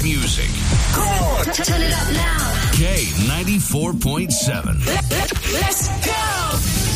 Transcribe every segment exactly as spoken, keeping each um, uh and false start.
music. Cool. Turn it up now. K ninety-four point seven. Let's go.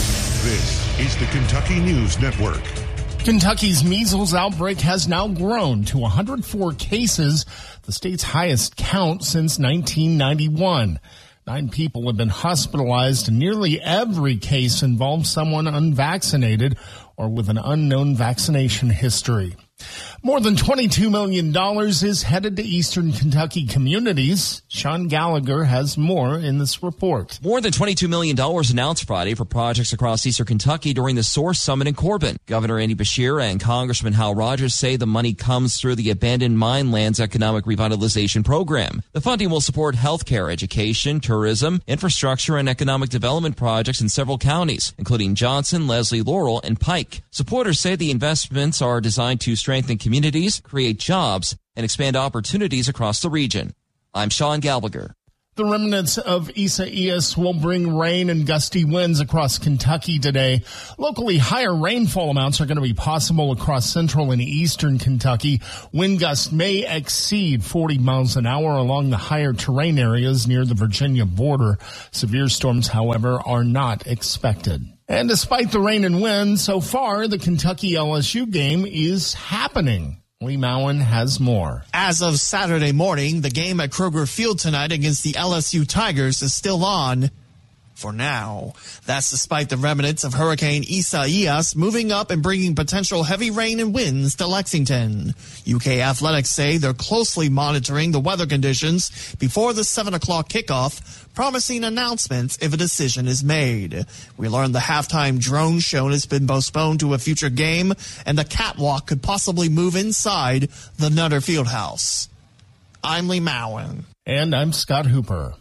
This is the Kentucky News Network. Kentucky's measles outbreak has now grown to one hundred four cases, the state's highest count since nineteen ninety-one. Nine people have been hospitalized, and nearly every case involves someone unvaccinated or with an unknown vaccination history. More than twenty-two million dollars is headed to Eastern Kentucky communities. Sean Gallagher has more in this report. More than twenty-two million dollars announced Friday for projects across Eastern Kentucky during the SOAR Summit in Corbin. Governor Andy Beshear and Congressman Hal Rogers say the money comes through the Abandoned Mine Lands Economic Revitalization Program. The funding will support healthcare, education, tourism, infrastructure, and economic development projects in several counties, including Johnson, Leslie, Laurel, and Pike. Supporters say the investments are designed to strengthen communities, create jobs, and expand opportunities across the region. I'm Sean Gallagher. The remnants of Isaias will bring rain and gusty winds across Kentucky today. Locally, higher rainfall amounts are going to be possible across central and eastern Kentucky. Wind gusts may exceed forty miles an hour along the higher terrain areas near the Virginia border. Severe storms, however, are not expected. And despite the rain and wind, so far, the Kentucky L S U game is happening. Lee Mowen has more. As of Saturday morning, the game at Kroger Field tonight against the L S U Tigers is still on for now. That's despite the remnants of Hurricane Isaias moving up and bringing potential heavy rain and winds to Lexington. U K Athletics say they're closely monitoring the weather conditions before the seven o'clock kickoff, promising announcements if a decision is made. We learned the halftime drone show has been postponed to a future game, and the catwalk could possibly move inside the Nutter Fieldhouse. I'm Lee Mowen. And I'm Scott Hooper.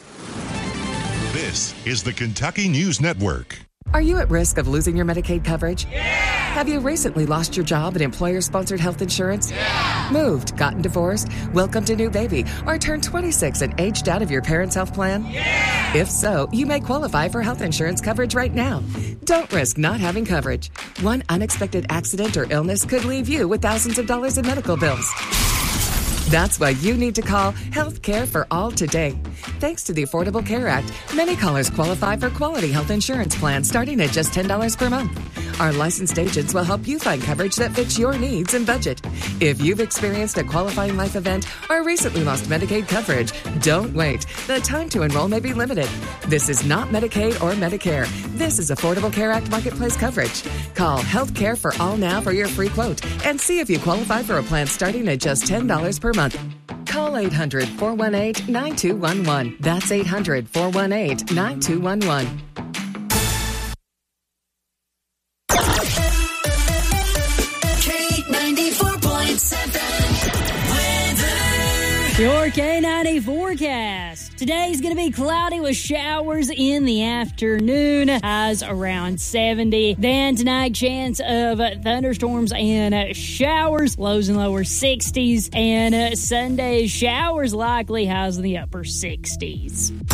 This is the Kentucky News Network. Are you at risk of losing your Medicaid coverage? Yeah! Have you recently lost your job and employer-sponsored health insurance? Yeah! Moved, gotten divorced, welcomed a new baby, or turned twenty-six and aged out of your parents' health plan? Yeah! If so, you may qualify for health insurance coverage right now. Don't risk not having coverage. One unexpected accident or illness could leave you with thousands of dollars in medical bills. That's why you need to call Health Care for All today. Thanks to the Affordable Care Act, many callers qualify for quality health insurance plans starting at just ten dollars per month. Our licensed agents will help you find coverage that fits your needs and budget. If you've experienced a qualifying life event or recently lost Medicaid coverage, don't wait. The time to enroll may be limited. This is not Medicaid or Medicare. This is Affordable Care Act Marketplace coverage. Call Health Care for All now for your free quote and see if you qualify for a plan starting at just ten dollars per month. Call eight hundred, four one eight, nine two one one. That's eight hundred, four one eight, nine two one one. K ninety-four point seven. Weather. Your K ninety forecast. Today's going to be cloudy with showers in the afternoon. Highs around seventy. Then tonight, chance of thunderstorms and showers. Lows and lower sixties. And Sunday, showers likely. Highs in the upper sixties.